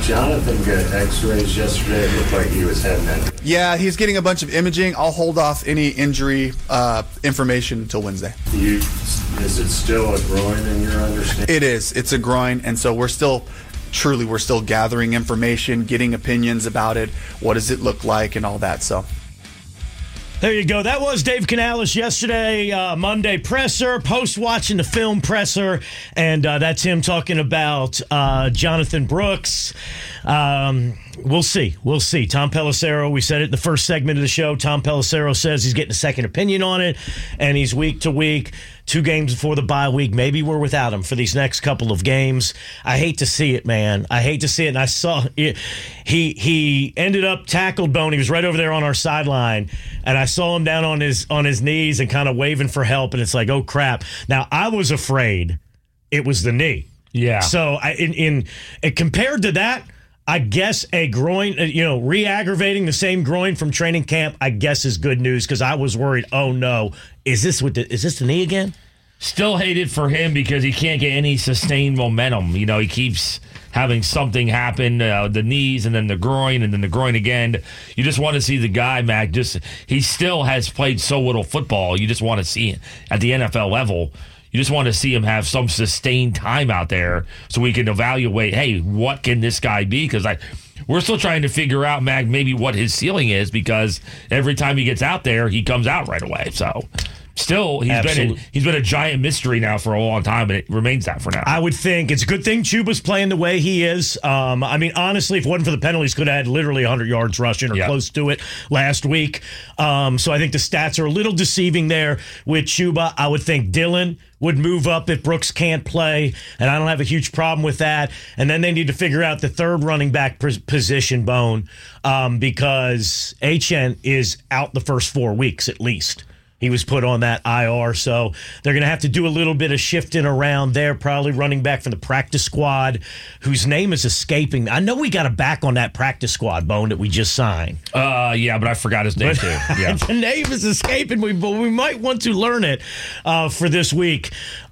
Jonathan got x-rays yesterday. It looked like he was heading in. Yeah, he's getting a bunch of imaging. I'll hold off any injury information until Wednesday. Is it still a groin in your understanding? It is. It's a groin, and so we're still gathering information, getting opinions about it. What does it look like and all that, so... There you go. That was Dave Canales yesterday, Monday presser, post-watching the film presser, and that's him talking about Jonathan Brooks. We'll see. Tom Pelissero, we said it in the first segment of the show, Tom Pelissero says he's getting a second opinion on it, and he's week to week. 2 games before the bye week. Maybe we're without him for these next couple of games. I hate to see it, man. I hate to see it. And I saw it. He ended up tackled Bone. He was right over there on our sideline, and I saw him down on his knees and kind of waving for help. And it's like, oh crap! Now I was afraid it was the knee. Yeah. So in compared to that, I guess a groin, re-aggravating the same groin from training camp, I guess is good news because I was worried. Oh no, is this the knee again? Still hate it for him because he can't get any sustained momentum. He keeps having something happen, the knees and then the groin and then the groin again. You just want to see the guy, Mac. He still has played so little football. You just want to see it at the NFL level. You just want to see him have some sustained time out there so we can evaluate, hey, what can this guy be? Because we're still trying to figure out, Mag, maybe what his ceiling is because every time he gets out there, he comes out right away. So still, he's been a giant mystery now for a long time, and it remains that for now. I would think it's a good thing Chuba's playing the way he is. Honestly, if it wasn't for the penalties, could have had literally 100 yards rushing or close to it last week. So I think the stats are a little deceiving there with Chuba. I would think Dillon would move up if Brooks can't play, and I don't have a huge problem with that. And then they need to figure out the third running back position, Bone, because HN is out the first 4 weeks at least. He was put on that IR, so they're going to have to do a little bit of shifting around there, probably running back from the practice squad, whose name is escaping. I know we got a back on that practice squad, Bone, that we just signed. Yeah, but I forgot his name, too. Yeah. The name is escaping me, but we might want to learn it for this week.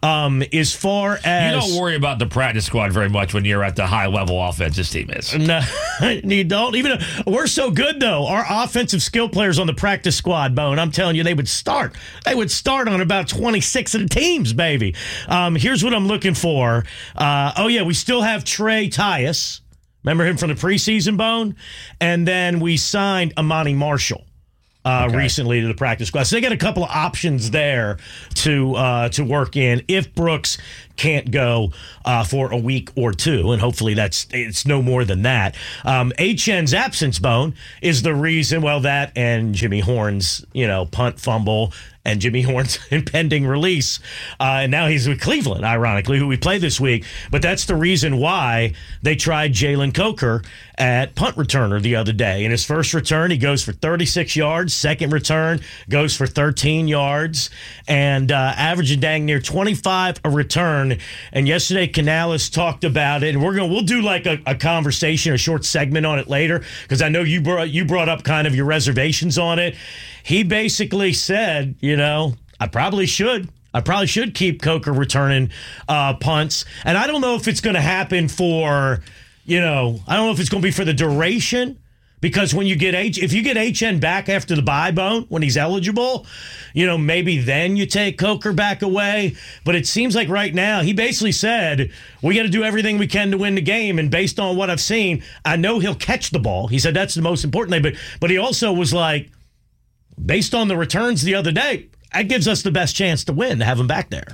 As far as... You don't worry about the practice squad very much when you're at the high-level offensive team is. No, you don't. We're so good, though. Our offensive skill players on the practice squad, Bone, I'm telling you, they would start. They would start on about 26 of the teams, baby. Here's what I'm looking for. We still have Trey Tyus. Remember him from the preseason, Bone? And then we signed Amani Marshall recently to the practice squad. So they got a couple of options there to work in if Brooks can't go for a week or two, and hopefully it's no more than that. HN's absence, Bone, is the reason, that and Jimmy Horn's, punt fumble and Jimmy Horn's impending release. And now he's with Cleveland, ironically, who we play this week. But that's the reason why they tried Jalen Coker at punt returner the other day. In his first return, he goes for 36 yards. Second return, goes for 13 yards. And averaging dang near 25 a return. And yesterday, Canales talked about it. And we'll do like a conversation, a short segment on it later, because I know you brought up kind of your reservations on it. He basically said, I probably should keep Coker returning punts. And I don't know if it's going to happen for, I don't know if it's going to be for the duration. Because when if you get HN back after the bye, Bone, when he's eligible, maybe then you take Coker back away. But it seems like right now, he basically said, we got to do everything we can to win the game. And based on what I've seen, I know he'll catch the ball. He said that's the most important thing. But he also was like, based on the returns the other day, that gives us the best chance to win, to have him back there.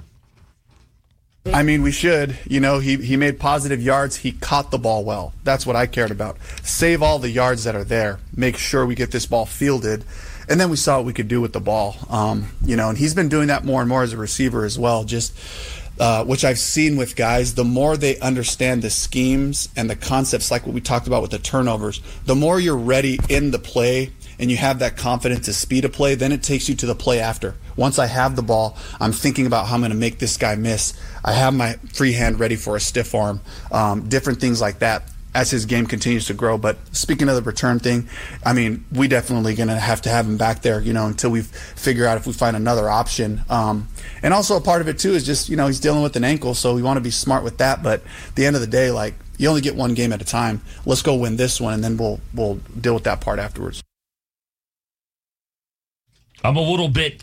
I mean, we should. He made positive yards. He caught the ball well. That's what I cared about. Save all the yards that are there. Make sure we get this ball fielded. And then we saw what we could do with the ball. And he's been doing that more and more as a receiver as well. Just which I've seen with guys, the more they understand the schemes and the concepts, like what we talked about with the turnovers, the more you're ready in the play and you have that confidence to speed a play, then it takes you to the play after. Once I have the ball, I'm thinking about how I'm going to make this guy miss. I have my free hand ready for a stiff arm, different things like that. as his game continues to grow. But speaking of the return thing, I mean, we definitely going to have him back there, until we figure out if we find another option. And also a part of it too is just, he's dealing with an ankle, so we want to be smart with that. But at the end of the day, like, you only get one game at a time. Let's go win this one, and then we'll deal with that part afterwards. I'm a little bit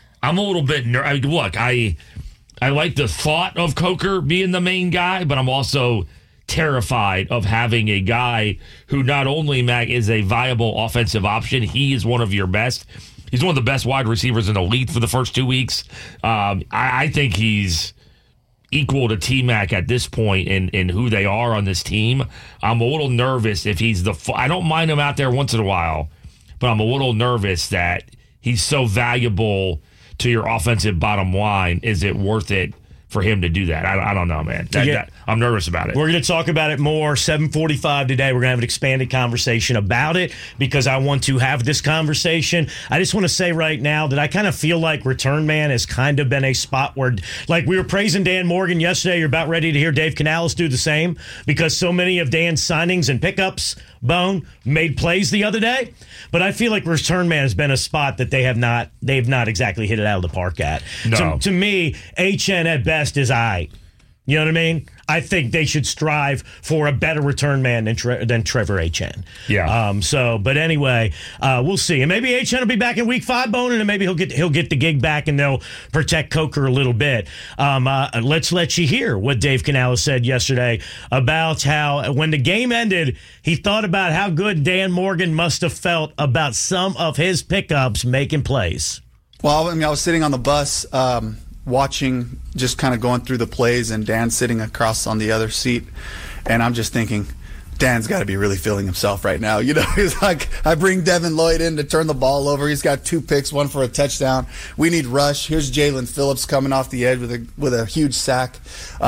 look, I like the thought of Coker being the main guy, but I'm also terrified of having a guy who not only, Mac, is a viable offensive option, he is one of your best. He's one of the best wide receivers in the league for the first 2 weeks. I think he's equal to T-Mac at this point in who they are on this team. I'm a little nervous if he's I don't mind him out there once in a while, but I'm a little nervous that he's so valuable to your offensive bottom line. Is it worth it for him to do that? I don't know, man. I'm nervous about it. We're going to talk about it more. 7:45 today. We're going to have an expanded conversation about it because I want to have this conversation. I just want to say right now that I kind of feel like return man has kind of been a spot where, like, we were praising Dan Morgan yesterday. You're about ready to hear Dave Canales do the same because so many of Dan's signings and pickups, Bone, made plays the other day. But I feel like return man has been a spot that they've not exactly hit it out of the park at. No. To me, HN at best is I. You know what I mean? I think they should strive for a better return man than Trevor Etienne. Yeah. But anyway, we'll see. And maybe Etienne will be back in week 5, Bone, and maybe he'll get the gig back, and they'll protect Coker a little bit. Let's let you hear what Dave Canales said yesterday about how when the game ended, he thought about how good Dan Morgan must have felt about some of his pickups making plays. Well, I mean, I was sitting on the bus watching, just kind of going through the plays, and Dan sitting across on the other seat, and I'm just thinking, Dan's got to be really feeling himself right now. He's like, I bring Devin Lloyd in to turn the ball over. He's got 2 picks, 1 for a touchdown. We need rush. Here's Jalen Phillips coming off the edge with a huge sack.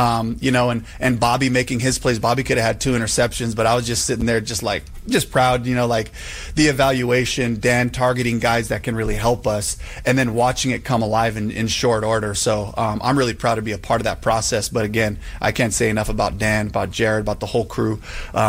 And Bobby making his plays. Bobby could have had 2 interceptions, but I was just sitting there just proud, like the evaluation, Dan targeting guys that can really help us, and then watching it come alive in short order. So I'm really proud to be a part of that process. But again, I can't say enough about Dan, about Jared, about the whole crew,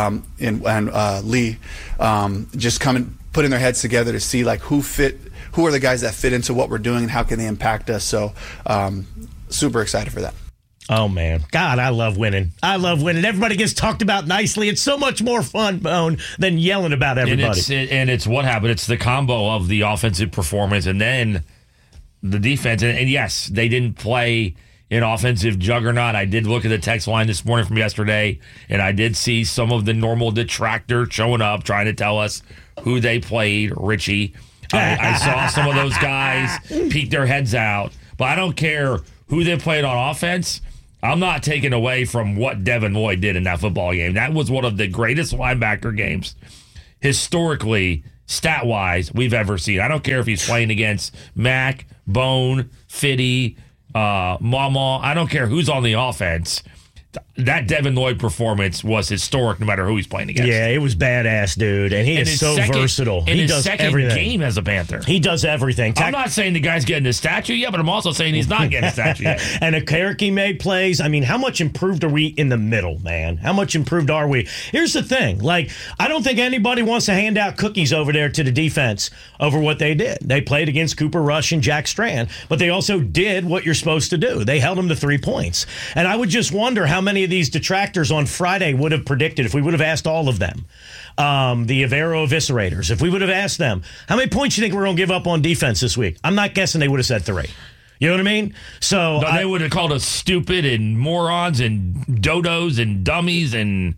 and Lee, just putting their heads together to see like who are the guys that fit into what we're doing and how can they impact us. So super excited for that. Oh, man. God, I love winning. Everybody gets talked about nicely. It's so much more fun, Bone, than yelling about everybody. And it's what happened. It's the combo of the offensive performance and then the defense. And yes, they didn't play an offensive juggernaut. I did look at the text line this morning from yesterday, and I did see some of the normal detractors showing up trying to tell us who they played, Richie. I saw some of those guys peek their heads out, but I don't care who they played on offense. I'm not taking away from what Devin Lloyd did in that football game. That was one of the greatest linebacker games historically, stat-wise, we've ever seen. I don't care if he's playing against Mac, Bone, Fitty, Mama. I don't care who's on the offense. That Devin Lloyd performance was historic no matter who he's playing against. Yeah, it was badass, dude. And he is so versatile. He does everything. Game as a Panther. He does everything. I'm not saying the guy's getting a statue yet, but I'm also saying he's not getting a statue yet. And Okereke made plays. I mean, how much improved are we in the middle, man? How much improved are we? Here's the thing. Like, I don't think anybody wants to hand out cookies over there to the defense over what they did. They played against Cooper Rush and Jack Strand, but they also did what you're supposed to do. They held them to 3 points. And I would just wonder how many of these detractors on Friday would have predicted, if we would have asked all of them, the Avero Eviscerators, if we would have asked them, how many points do you think we're going to give up on defense this week? I'm not guessing they would have said 3. You know what I mean? So they would have called us stupid and morons and dodos and dummies and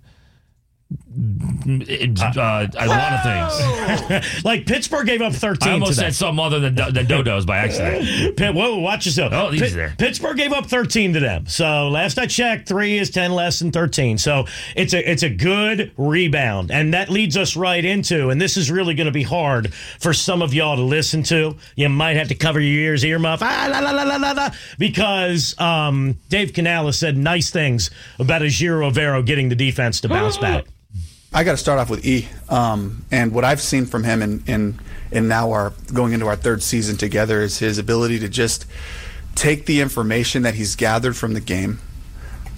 a lot of things. Like Pittsburgh gave up 13. I almost said something other than dodos by accident. Whoa, watch yourself. Oh, he's there. Pittsburgh gave up 13 to them. So last I checked, 3 is 10 less than 13. So it's a good rebound, and that leads us right into, and this is really going to be hard for some of y'all to listen to. You might have to cover your ears, earmuff, because Dave Canales said nice things about Ejiro Evero getting the defense to bounce back. I got to start off with E, and what I've seen from him in now going into our 3rd season together is his ability to just take the information that he's gathered from the game,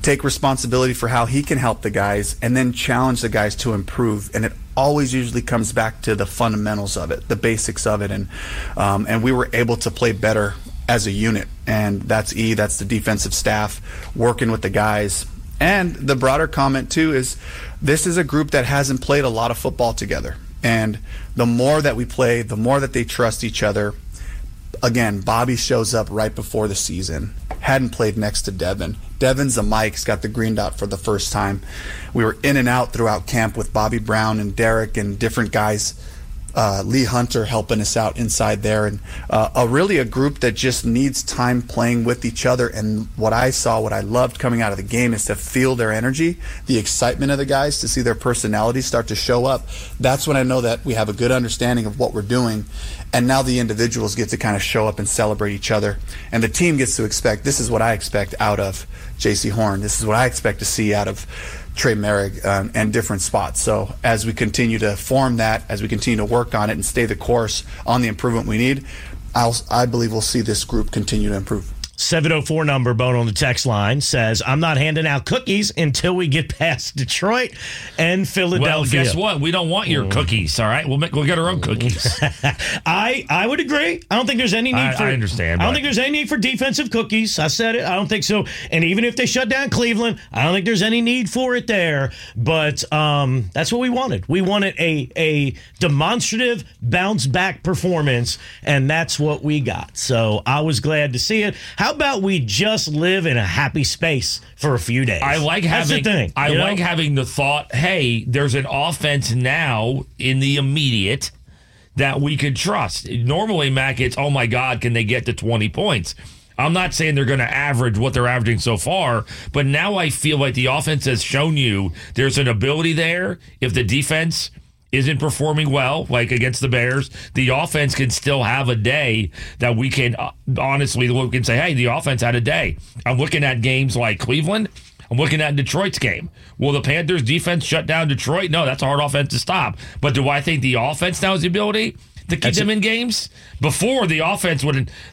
take responsibility for how he can help the guys, and then challenge the guys to improve. And it always usually comes back to the fundamentals of it, the basics of it, and we were able to play better as a unit. And that's the defensive staff working with the guys. And the broader comment too is this is a group that hasn't played a lot of football together, and the more that we play, the more that they trust each other. Again, Bobby shows up right before the season. Hadn't played next to Devin. Devin's the mic. He's got the green dot for the first time. We were in and out throughout camp with Bobby Brown and Derek and different guys. Lee Hunter helping us out inside there, and really a group that just needs time playing with each other. And what I loved coming out of the game is to feel their energy, the excitement of the guys, to see their personalities start to show up. That's when I know that we have a good understanding of what we're doing. And now the individuals get to kind of show up and celebrate each other. And the team gets to expect, this is what I expect out of J.C. Horn. This is what I expect to see out of Trey Merrick and different spots. So as we continue to form that, as we continue to work on it and stay the course on the improvement we need, I believe we'll see this group continue to improve. 704 number, Bone, on the text line says, I'm not handing out cookies until we get past Detroit and Philadelphia. Well, guess what? We don't want your cookies, all right? We'll get our own cookies. I would agree. I don't think there's any need I understand. I don't think there's any need for defensive cookies. I said it. I don't think so. And even if they shut down Cleveland, I don't think there's any need for it there. But that's what we wanted. We wanted a demonstrative bounce-back performance, and that's what we got. So I was glad to see it. How about we just live in a happy space for a few days? I like having the thought, hey, there's an offense now in the immediate that we could trust. Normally, Mac, it's, oh my God, can they get to 20 points? I'm not saying they're going to average what they're averaging so far, but now I feel like the offense has shown you there's an ability there. If the defense isn't performing well, like against the Bears, the offense can still have a day that we can honestly look and say, hey, the offense had a day. I'm looking at games like Cleveland. I'm looking at Detroit's game. Will the Panthers defense shut down Detroit? No, that's a hard offense to stop. But do I think the offense now has the ability to keep them in games? Before, the offense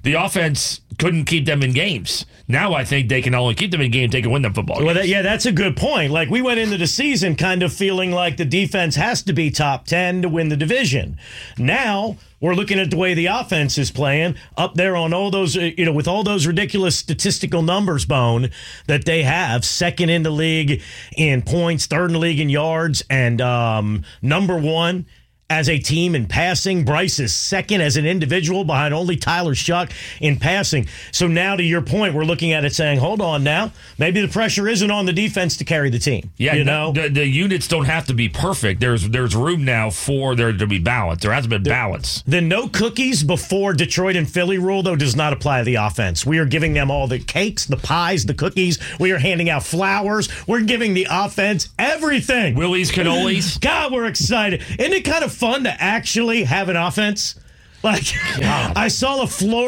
couldn't keep them in games. Now I think they can only keep them in games, they can win them football games. Well, that's a good point. Like, we went into the season kind of feeling like the defense has to be top 10 to win the division. Now we're looking at the way the offense is playing up there on all those, with all those ridiculous statistical numbers, Bone, that they have. Second in the league in points, third in the league in yards, and number one as a team in passing. Bryce is second as an individual behind only Tyler Shuck in passing. So now, to your point, we're looking at it saying, hold on now, maybe the pressure isn't on the defense to carry the team. Yeah, the units don't have to be perfect. There's room now for there to be balance. There hasn't been balance. The no cookies before Detroit and Philly rule, though, does not apply to the offense. We are giving them all the cakes, the pies, the cookies. We are handing out flowers. We're giving the offense everything. Willie's cannolis. God, we're excited. Isn't it kind of fun to actually have an offense? Like, I saw a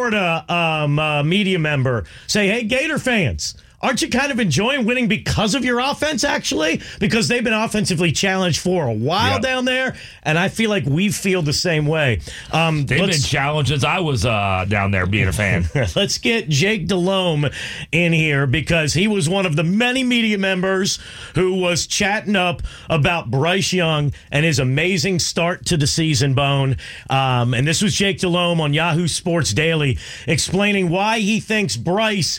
Florida media member say, hey, Gator fans, aren't you kind of enjoying winning because of your offense, actually? Because they've been offensively challenged for a while down there, and I feel like we feel the same way. They've been challenged since I was down there being a fan. Let's get Jake Delhomme in here, because he was one of the many media members who was chatting up about Bryce Young and his amazing start to the season, Bone. And this was Jake Delhomme on Yahoo Sports Daily explaining why he thinks Bryce,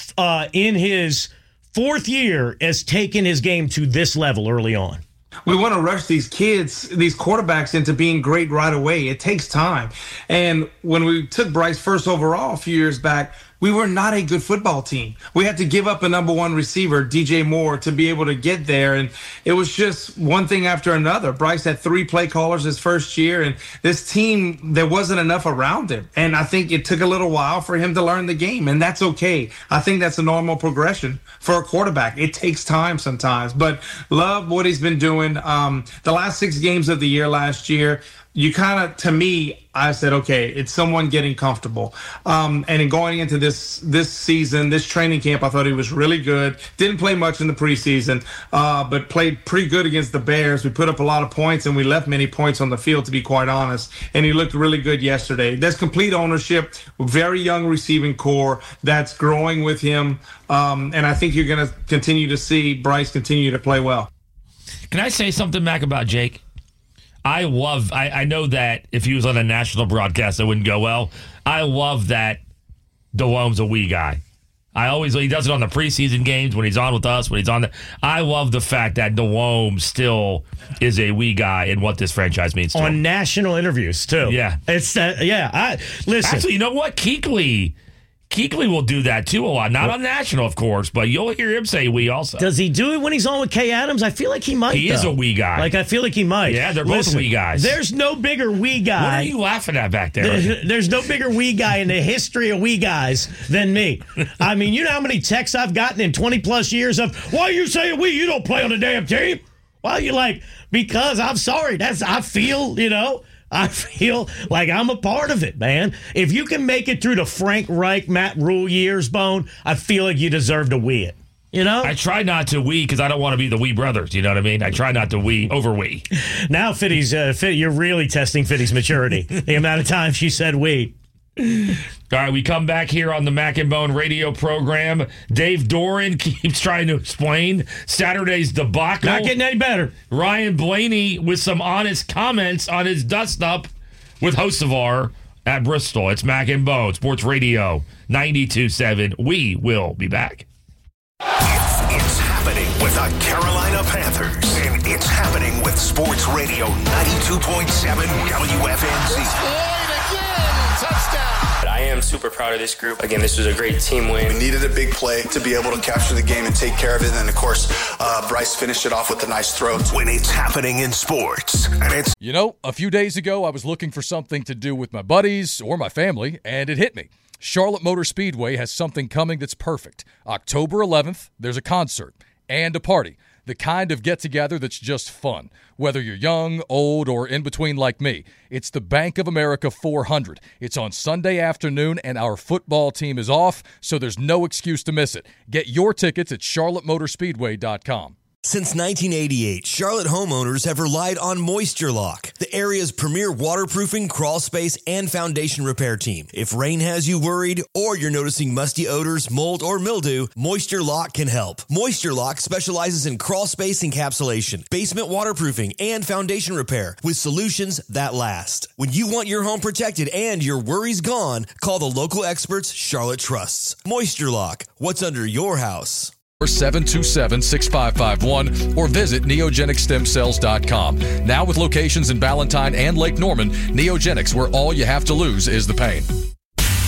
in his fourth year, has taken his game to this level early on. We want to rush these kids, these quarterbacks, into being great right away. It takes time. And when we took Bryce first overall a few years back, we were not a good football team. We had to give up a number one receiver, DJ Moore, to be able to get there. And it was just one thing after another. Bryce had 3 play callers his first year, and this team, there wasn't enough around him. And I think it took a little while for him to learn the game, and that's okay. I think that's a normal progression for a quarterback. It takes time sometimes, but love what he's been doing. The last 6 games of the year last year, you kind of, to me, I said, okay, it's someone getting comfortable. And in going into this season, this training camp, I thought he was really good. Didn't play much in the preseason, but played pretty good against the Bears. We put up a lot of points, and we left many points on the field, to be quite honest. And he looked really good yesterday. There's complete ownership, very young receiving core that's growing with him. And I think you're going to continue to see Bryce continue to play well. Can I say something, Mac, about Jake? I know that if he was on a national broadcast, it wouldn't go well. I love that Delome's a wee guy. He does it on the preseason games when he's on with us, when he's on I love the fact that Delome still is a wee guy and what this franchise means to him. On national interviews, too. Yeah. It's listen. Actually, you know what? Keekly will do that too a lot. Not on national, of course, but you'll hear him say we also. Does he do it when he's on with Kay Adams? I feel like he might. He is a wee guy. I feel like he might. Yeah, they're both wee guys. There's no bigger wee guy. What are you laughing at back there? There's no bigger wee guy in the history of wee guys than me. I mean, you know how many texts I've gotten in 20-plus years of, why are you saying we? You don't play on the damn team. Well, you're like, because I'm sorry. I feel like I'm a part of it, man. If you can make it through the Frank Reich, Matt Rule years, Bone, I feel like you deserve to wee it. You know? I try not to wee because I don't want to be the wee brothers. You know what I mean? I try not to over wee. Now, you're really testing Fitty's maturity. The amount of times she said wee. All right, we come back here on the Mac and Bone radio program. Dave Doran keeps trying to explain Saturday's debacle. Not getting any better. Ryan Blaney with some honest comments on his dust-up with Hocevar at Bristol. It's Mac and Bone, Sports Radio 92.7. We will be back. It's happening with the Carolina Panthers, and it's happening with Sports Radio 92.7 WFNZ. I am super proud of this group. Again, this was a great team win. We needed a big play to be able to capture the game and take care of it. And, of course, Bryce finished it off with a nice throw. When it's happening in sports, and it's... You know, a few days ago, I was looking for something to do with my buddies or my family, and it hit me. Charlotte Motor Speedway has something coming that's perfect. October 11th, there's a concert and a party. The kind of get-together that's just fun. Whether you're young, old, or in between like me, it's the Bank of America 400. It's on Sunday afternoon, and our football team is off, so there's no excuse to miss it. Get your tickets at charlottemotorspeedway.com. Since 1988, Charlotte homeowners have relied on Moisture Lock, the area's premier waterproofing, crawl space, and foundation repair team. If rain has you worried or you're noticing musty odors, mold, or mildew, Moisture Lock can help. Moisture Lock specializes in crawl space encapsulation, basement waterproofing, and foundation repair with solutions that last. When you want your home protected and your worries gone, call the local experts Charlotte trusts. Moisture Lock, what's under your house? 727-6551 or visit neogenicstemcells.com. Now with locations in Ballantyne and Lake Norman, Neogenics, where all you have to lose is the pain.